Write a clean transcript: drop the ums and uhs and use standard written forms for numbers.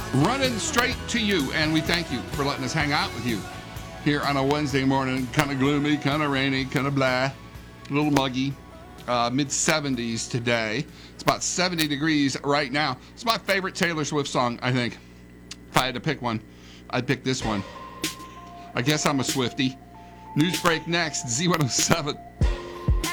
running straight to you, and we thank you for letting us hang out with you here on a Wednesday morning. Kind of gloomy, kind of rainy, kind of blah, a little muggy. Mid-70s today. It's about 70 degrees right now. It's my favorite Taylor Swift song, I think. If I had to pick one, I'd pick this one. I guess I'm a Swiftie. News break next, Z107.